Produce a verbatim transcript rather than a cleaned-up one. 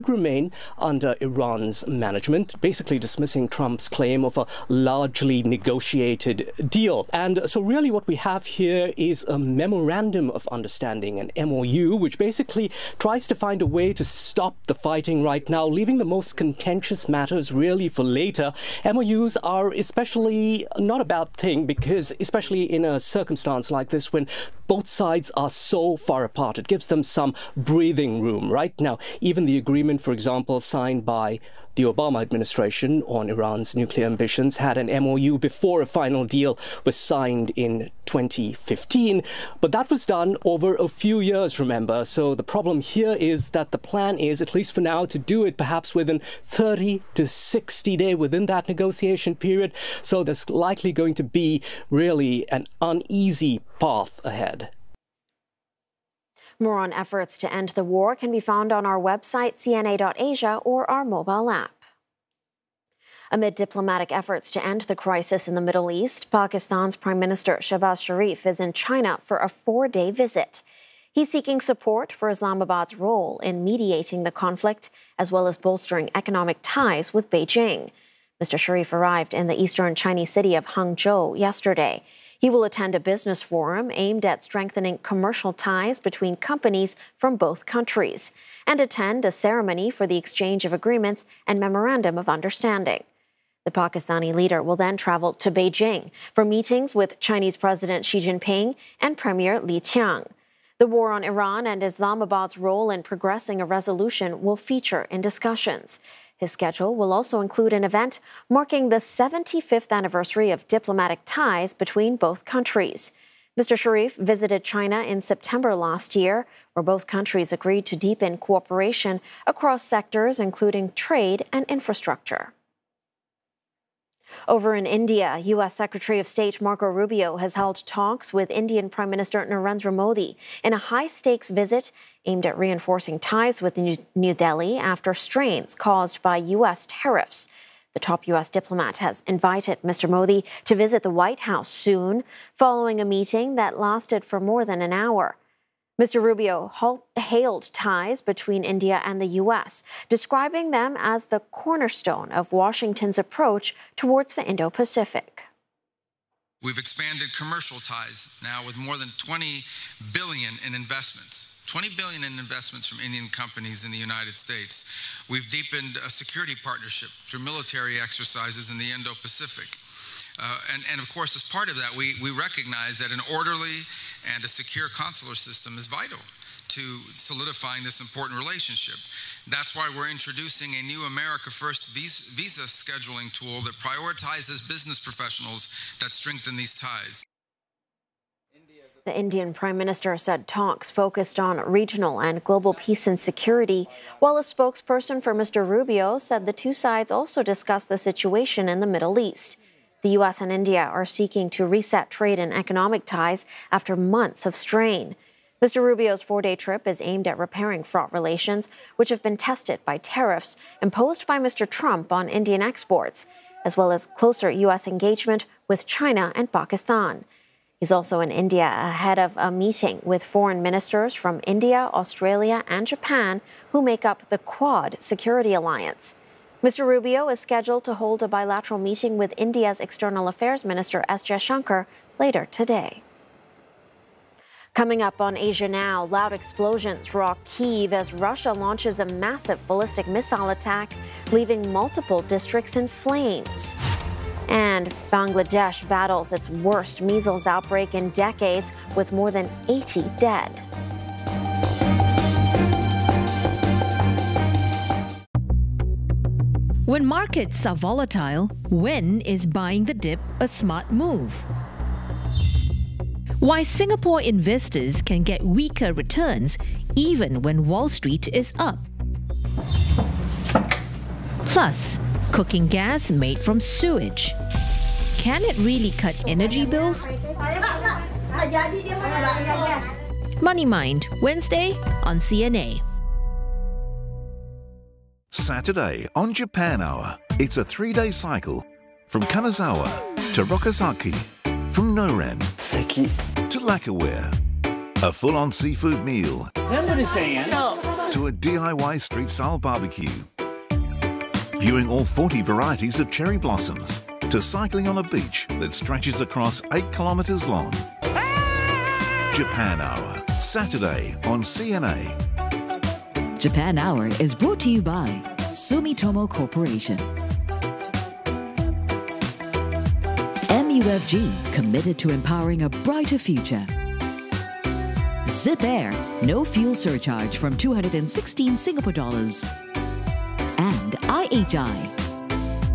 remain under Iran's management, basically dismissing Trump's claim of a largely negotiated deal. And so really what we have here is a memorandum of understanding, an M O U, which basically tries to find a way to stop the fighting right now, leaving the most contentious matters really for later. M O Us are especially not a bad thing because, especially in a circumstance like this when both sides are so far apart, it gives them some breathing room. Right now, even the agreement, for example, signed by the Obama administration on Iran's nuclear ambitions had an M O U before a final deal was signed in twenty fifteen. But that was done over a few years, remember. So the problem here is that the plan is, at least for now, to do it perhaps within thirty to sixty days within that negotiation period. So there's likely going to be really an uneasy path ahead. More on efforts to end the war can be found on our website, C N A dot Asia, or our mobile app. Amid diplomatic efforts to end the crisis in the Middle East, Pakistan's Prime Minister Shehbaz Sharif is in China for a four-day visit. He's seeking support for Islamabad's role in mediating the conflict, as well as bolstering economic ties with Beijing. Mister Sharif arrived in the eastern Chinese city of Hangzhou yesterday. He will attend a business forum aimed at strengthening commercial ties between companies from both countries and attend a ceremony for the exchange of agreements and memorandum of understanding. The Pakistani leader will then travel to Beijing for meetings with Chinese President Xi Jinping and Premier Li Qiang. The war on Iran and Islamabad's role in progressing a resolution will feature in discussions. His schedule will also include an event marking the seventy-fifth anniversary of diplomatic ties between both countries. Mister Sharif visited China in September last year, where both countries agreed to deepen cooperation across sectors including trade and infrastructure. Over in India, U S Secretary of State Marco Rubio has held talks with Indian Prime Minister Narendra Modi in a high-stakes visit aimed at reinforcing ties with New Delhi after strains caused by U S tariffs. The top U S diplomat has invited Mister Modi to visit the White House soon, following a meeting that lasted for more than an hour. Mister Rubio hailed ties between India and the U S, describing them as the cornerstone of Washington's approach towards the Indo-Pacific. We've expanded commercial ties now with more than twenty billion dollars in investments. twenty billion dollars in investments from Indian companies in the United States. We've deepened a security partnership through military exercises in the Indo-Pacific. Uh, and, and of course, as part of that, we, we recognize that an orderly and a secure consular system is vital to solidifying this important relationship. That's why we're introducing a new America First visa, visa scheduling tool that prioritizes business professionals that strengthen these ties. The Indian Prime Minister said talks focused on regional and global peace and security, while a spokesperson for Mister Rubio said the two sides also discussed the situation in the Middle East. The U S and India are seeking to reset trade and economic ties after months of strain. Mister Rubio's four-day trip is aimed at repairing fraught relations, which have been tested by tariffs imposed by Mister Trump on Indian exports, as well as closer U S engagement with China and Pakistan. He's also in India ahead of a meeting with foreign ministers from India, Australia, and Japan, who make up the Quad Security Alliance. Mister Rubio is scheduled to hold a bilateral meeting with India's External Affairs Minister S. Jaishankar later today. Coming up on Asia Now, loud explosions rock Kyiv as Russia launches a massive ballistic missile attack, leaving multiple districts in flames. And Bangladesh battles its worst measles outbreak in decades with more than eighty dead. When markets are volatile, when is buying the dip a smart move? Why Singapore investors can get weaker returns even when Wall Street is up. Plus, cooking gas made from sewage. Can it really cut energy bills? Money Mind, Wednesday on C N A. Saturday on Japan Hour. It's a three-day cycle from Kanazawa to Rokasaki, from Noren to Lakaware. A full-on seafood meal. to a D I Y street-style barbecue. Viewing all forty varieties of cherry blossoms, to cycling on a beach that stretches across eight kilometres long. Japan Hour, Saturday on C N A. Japan Hour is brought to you by Sumitomo Corporation. M U F G, committed to empowering a brighter future. Zip Air, no fuel surcharge from two hundred sixteen Singapore dollars. And I H I,